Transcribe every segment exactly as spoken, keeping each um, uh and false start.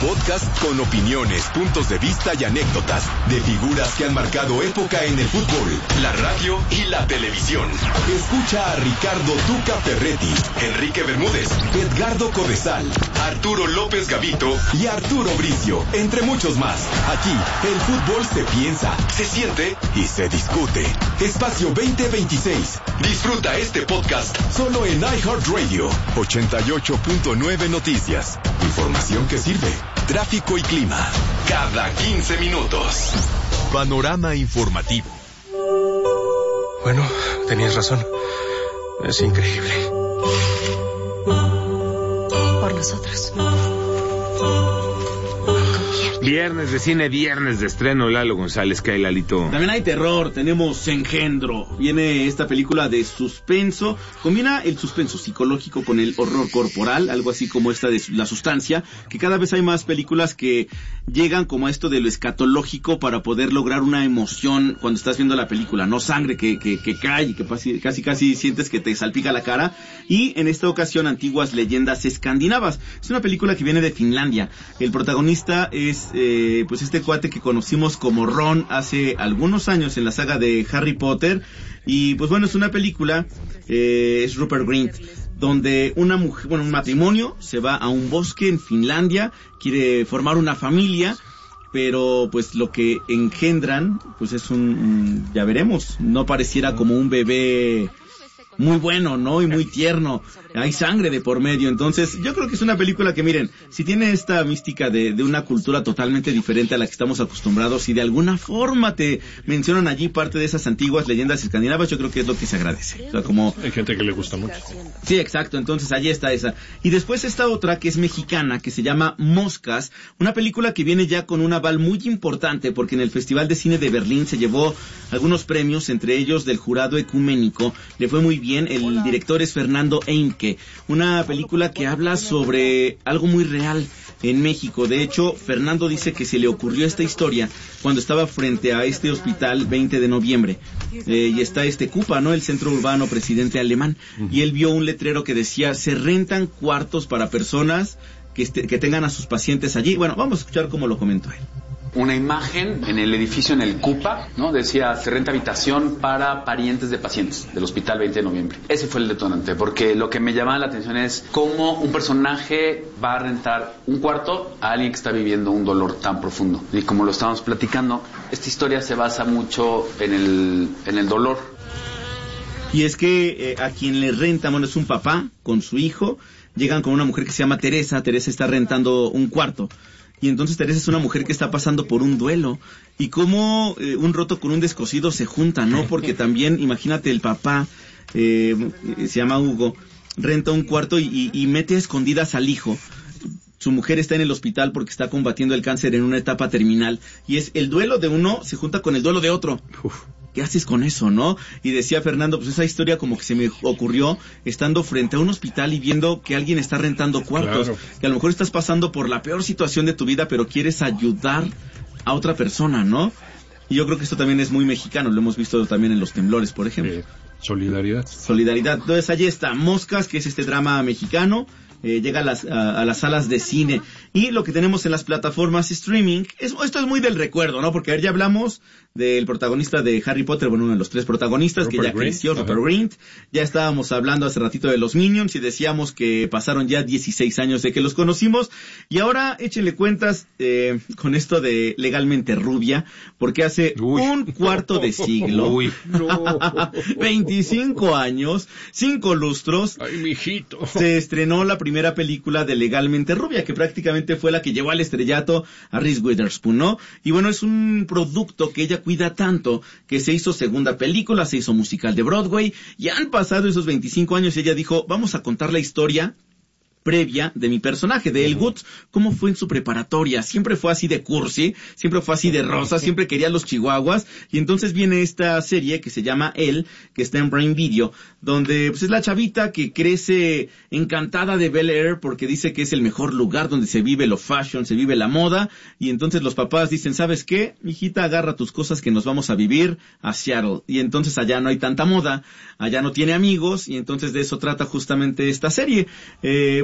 podcast con opiniones, puntos de vista y anécdotas de figuras que han marcado época en el fútbol, la radio y la televisión. Escucha a Ricardo Tuca Ferretti, Enrique Bermúdez, Edgardo Codesal, Arturo López Gavito y Arturo Bricio, entre muchos más. Aquí, el fútbol se piensa, se siente y se discute. Espacio veinte veintiséis. Disfruta este podcast solo en iHeartRadio. ochenta y ocho punto nueve Noticias. Información que sirve. Tráfico y clima. Cada quince minutos. Panorama informativo. Bueno, tenías razón. Es increíble. Por nosotros. Viernes de cine, viernes de estreno, Lalo González, ¿qué hay, Lalito? También hay terror, tenemos Engendro. Viene esta película de suspenso, combina el suspenso psicológico con el horror corporal, algo así como esta de La Sustancia, que cada vez hay más películas que llegan como a esto de lo escatológico para poder lograr una emoción cuando estás viendo la película, no sangre que, que, que cae y que casi, casi casi sientes que te salpica la cara. Y en esta ocasión, Antiguas Leyendas Escandinavas. Es una película que viene de Finlandia. El protagonista es Eh, pues este cuate que conocimos como Ron hace algunos años en la saga de Harry Potter. Y pues bueno, es una película, eh, es Rupert Grint, donde una mujer, bueno, un matrimonio se va a un bosque en Finlandia, quiere formar una familia, pero pues lo que engendran pues es un, un ya veremos, no pareciera como un bebé muy bueno, ¿no? Y muy tierno. Hay sangre de por medio. Entonces, yo creo que es una película que, miren, si tiene esta mística de, de una cultura totalmente diferente a la que estamos acostumbrados y de alguna forma te mencionan allí parte de esas antiguas leyendas escandinavas, yo creo que es lo que se agradece. O sea, como... Hay gente que le gusta mucho. Sí, exacto. Entonces, allí está esa. Y después esta otra que es mexicana, que se llama Moscas, una película que viene ya con un aval muy importante, porque en el Festival de Cine de Berlín se llevó algunos premios, entre ellos del jurado ecuménico. Le fue muy bien. El director es Fernando Einke, una película que habla sobre algo muy real en México. De hecho, Fernando dice que se le ocurrió esta historia cuando estaba frente a este hospital veinte de noviembre. Eh, y está este CUPA, ¿no? El Centro Urbano Presidente Alemán. Y él vio un letrero que decía, se rentan cuartos para personas que, este, que tengan a sus pacientes allí. Bueno, vamos a escuchar cómo lo comentó él. Una imagen en el edificio, en el CUPA, ¿no? Decía, se renta habitación para parientes de pacientes del Hospital veinte de noviembre. Ese fue el detonante, porque lo que me llamaba la atención es cómo un personaje va a rentar un cuarto a alguien que está viviendo un dolor tan profundo. Y como lo estábamos platicando, esta historia se basa mucho en el, en el dolor. Y es que eh, a quien le renta, bueno, es un papá con su hijo, llegan con una mujer que se llama Teresa. Teresa está rentando un cuarto. Y entonces Teresa es una mujer que está pasando por un duelo. Y cómo eh, un roto con un descosido se juntan, ¿no? Porque también, imagínate, el papá, eh, se llama Hugo, renta un cuarto y, y, y mete a escondidas al hijo. Su mujer está en el hospital porque está combatiendo el cáncer en una etapa terminal. Y es el duelo de uno se junta con el duelo de otro. Uf. ¿Qué haces con eso, no? Y decía Fernando, pues esa historia como que se me ocurrió estando frente a un hospital y viendo que alguien está rentando cuartos. Claro. Que a lo mejor estás pasando por la peor situación de tu vida, pero quieres ayudar a otra persona, ¿no? Y yo creo que esto también es muy mexicano, lo hemos visto también en Los Temblores, por ejemplo. Eh, solidaridad. Solidaridad. Entonces allí está Moscas, que es este drama mexicano. Eh, llega a las, a, a las salas de cine. Y lo que tenemos en las plataformas streaming, es, esto es muy del recuerdo, ¿no? Porque ayer ya hablamos del protagonista de Harry Potter, bueno, uno de los tres protagonistas, Rupert que ya Grint, creció, Rupert Grint. Ya estábamos hablando hace ratito de los Minions y decíamos que pasaron ya dieciséis años de que los conocimos. Y ahora échenle cuentas eh, con esto de Legalmente Rubia, porque hace Uy. un cuarto de siglo, Uy. veinticinco años, cinco lustros, Ay, mijito. se estrenó la primera película de Legalmente Rubia, que prácticamente fue la que llevó al estrellato a Reese Witherspoon, ¿no? Y bueno, es un producto que ella cuida tanto que se hizo segunda película, se hizo musical de Broadway, y han pasado esos veinticinco años y ella dijo, vamos a contar la historia previa de mi personaje, de Elle Woods, cómo fue en su preparatoria. Siempre fue así de cursi, siempre fue así de rosa, siempre quería los chihuahuas, y entonces viene esta serie que se llama Elle, que está en Prime Video, donde pues es la chavita que crece encantada de Bel Air porque dice que es el mejor lugar donde se vive lo fashion, se vive la moda, y entonces los papás dicen, ¿sabes qué? Mijita, agarra tus cosas que nos vamos a vivir a Seattle, y entonces allá no hay tanta moda, allá no tiene amigos, y entonces de eso trata justamente esta serie. Eh,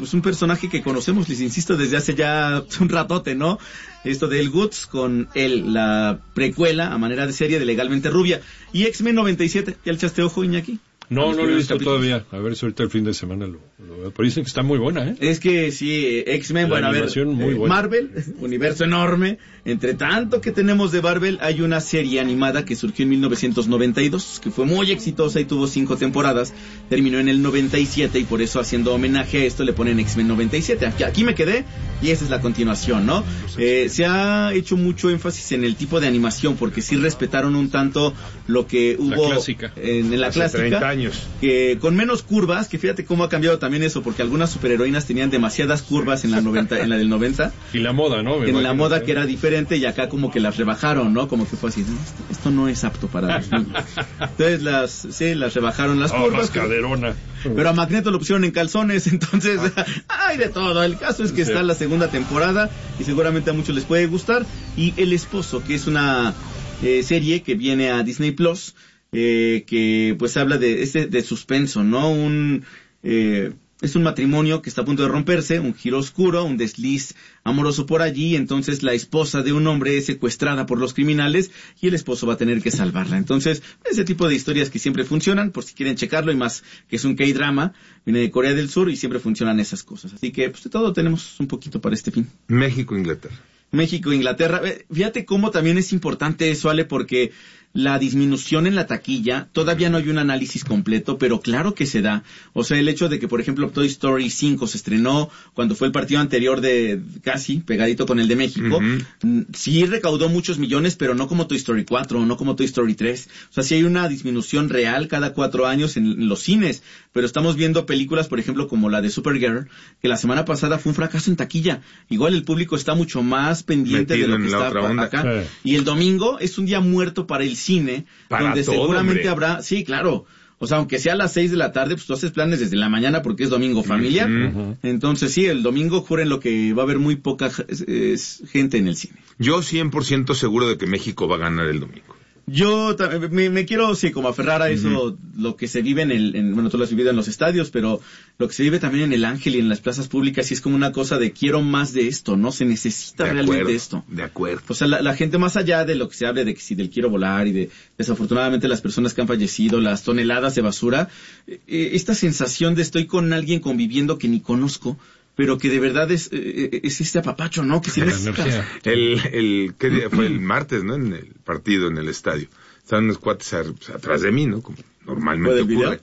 pues un personaje que conocemos, les insisto, desde hace ya un ratote, ¿no? Esto de El Goods con él, la precuela a manera de serie de Legalmente Rubia. Y X-Men noventa y siete, ¿ya le echaste ojo, Iñaki? No, no lo he visto todavía. A ver si ahorita el fin de semana lo, lo veo. Pero dicen que está muy buena, ¿eh? Es que sí, X-Men, bueno, a ver, muy buena. Marvel, universo enorme. Entre tanto que tenemos de Marvel, hay una serie animada que surgió en mil novecientos noventa y dos, que fue muy exitosa y tuvo cinco temporadas. Terminó en el noventa y siete y por eso, haciendo homenaje a esto, le ponen X-Men noventa y siete. Aquí, aquí me quedé y esa es la continuación, ¿no? Eh, se ha hecho mucho énfasis en el tipo de animación porque sí respetaron un tanto lo que hubo la clásica. en, en la Hace clásica. treinta años. Que con menos curvas, que fíjate cómo ha cambiado también eso, porque algunas superheroínas tenían demasiadas curvas en la noventa, en la del noventa. Y la moda, ¿no? Me en la imagino, moda ¿sí? que era diferente y acá como que las rebajaron, ¿no? Como que fue así, ¿no? esto, esto no es apto para los niños. Entonces las, sí, las rebajaron las Oh, curvas. más caderona. Pero a Magneto lo pusieron en calzones, entonces hay de todo. El caso es que Sí. está la segunda temporada y seguramente a muchos les puede gustar. Y El Esposo, que es una eh, serie que viene a Disney Plus, eh, que pues habla de este de suspenso, ¿no? Un eh, es un matrimonio que está a punto de romperse, un giro oscuro, un desliz amoroso por allí, entonces la esposa de un hombre es secuestrada por los criminales y el esposo va a tener que salvarla. Entonces, ese tipo de historias que siempre funcionan, por si quieren checarlo, y más que es un K-drama, viene de Corea del Sur y siempre funcionan esas cosas. Así que, pues de todo tenemos un poquito para este fin. México, Inglaterra. México, Inglaterra. Fíjate cómo también es importante eso, Ale, porque la disminución en la taquilla, todavía no hay un análisis completo, pero claro que se da. O sea, el hecho de que, por ejemplo, Toy Story cinco se estrenó cuando fue el partido anterior de casi pegadito con el de México, uh-huh. sí recaudó muchos millones, pero no como Toy Story cuatro, no como Toy Story tres. O sea, sí hay una disminución real cada cuatro años en, en los cines, pero estamos viendo películas, por ejemplo, como la de Supergirl, que la semana pasada fue un fracaso en taquilla. Igual el público está mucho más pendiente metido de lo que está onda. acá. Sí. Y el domingo es un día muerto para el cine, para donde todo, seguramente hombre. habrá, sí, claro, o sea, aunque sea a las seis de la tarde, pues tú haces planes desde la mañana porque es domingo familiar, Uh-huh. entonces sí, el domingo juren lo que va a haber muy poca es, es, gente en el cine. Yo cien por ciento seguro de que México va a ganar el domingo. Yo me, me quiero, sí, como aferrar a eso, uh-huh. lo que se vive en el, en, bueno, tú lo has vivido en los estadios, pero lo que se vive también en el Ángel y en las plazas públicas, y es como una cosa de quiero más de esto, ¿no? Se necesita De realmente acuerdo, esto. De acuerdo. O sea, la, la gente, más allá de lo que se hable de que si del quiero volar y de desafortunadamente las personas que han fallecido, las toneladas de basura, eh, esta sensación de estoy con alguien conviviendo que ni conozco, pero que de verdad es, eh, es este apapacho, ¿no? Que sí necesitas. El, el, ¿qué día fue? El martes, ¿no? En el partido, en el estadio. Estaban unos cuates a, atrás de mí, ¿no? Como normalmente ocurre.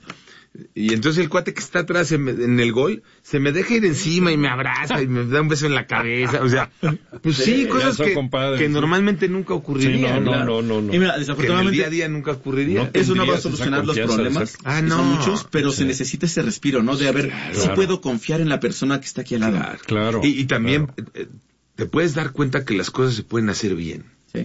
Y entonces el cuate que está atrás en, en el gol se me deja ir encima y me abraza y me da un beso en la cabeza. O sea, pues sí, sí cosas que, compadre, que sí. normalmente nunca ocurrirían. Sí, no, claro. no, no, no, no. Y mira, desafortunadamente, que en el día a día nunca ocurriría. No, eso no va a solucionar los problemas. Ah, no. Son muchos, pero sí. se necesita ese respiro, ¿no? De a ver, claro. si puedo confiar en la persona que está aquí al lado. Claro. claro y, y también claro. eh, te puedes dar cuenta que las cosas se pueden hacer bien. Sí.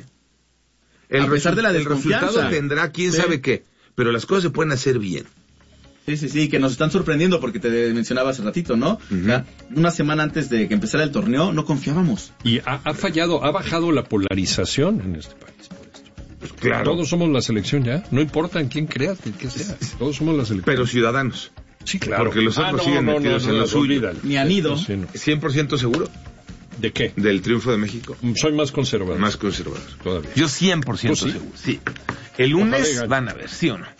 El a pesar de la desconfianza. El resultado tendrá quién sí. sabe qué, pero las cosas se pueden hacer bien. Sí, sí, sí, que nos están sorprendiendo porque te mencionaba hace ratito, ¿no? Uh-huh. O sea, una semana antes de que empezara el torneo no confiábamos. Y ha, ha fallado, ha bajado la polarización en este país por esto. Pues claro. Todos somos la selección ya, no importa en quién creas, en qué sea, todos somos la selección. Pero ciudadanos. Sí, claro. Porque los otros ah, no, siguen no, metidos no, no, en lo suyo. Ni han ido. Sí, no. cien por ciento seguro. ¿De qué? Del triunfo de México. Soy más conservador. Más conservador. Todavía. Yo cien por ciento ¿Pues sí? seguro. Sí. El lunes Ojalá, van a ver, ¿sí o no?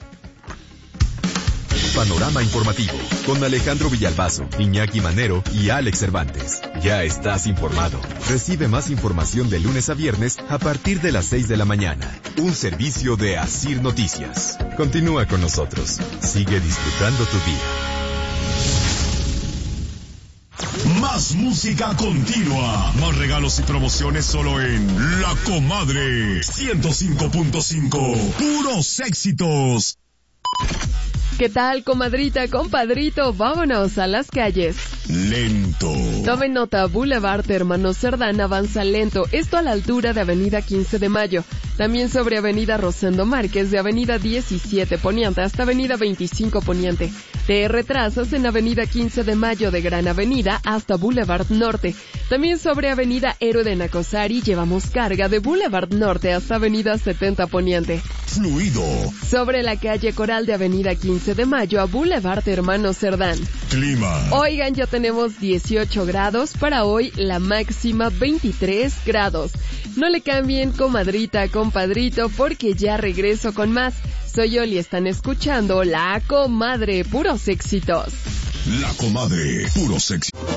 Panorama informativo con Alejandro Villalbazo, Iñaki Manero y Alex Cervantes. Ya estás informado. Recibe más información de lunes a viernes a partir de las seis de la mañana. Un servicio de Asir Noticias. Continúa con nosotros. Sigue disfrutando tu día. Más música continua. Más regalos y promociones solo en La Comadre ciento cinco punto cinco. Puros éxitos. ¿Qué tal, comadrita, compadrito? Vámonos a las calles. Lento. Tomen nota, Boulevard Hermano Cerdán avanza lento, esto a la altura de Avenida quince de Mayo. También sobre avenida Rosendo Márquez, de avenida diecisiete Poniente hasta avenida veinticinco Poniente. Te retrasas en avenida quince de Mayo de Gran Avenida hasta Boulevard Norte. También sobre avenida Héroe de Nacosari llevamos carga de Boulevard Norte hasta avenida setenta Poniente. Fluido. Sobre la calle Coral de avenida quince de Mayo a Boulevard Hermano Cerdán. Clima. Oigan, ya tenemos dieciocho grados, para hoy la máxima veintitrés grados. No le cambien, comadrita, compadrito, porque ya regreso con más. Soy Oli, están escuchando La Comadre, puros éxitos. La Comadre, puros éxitos.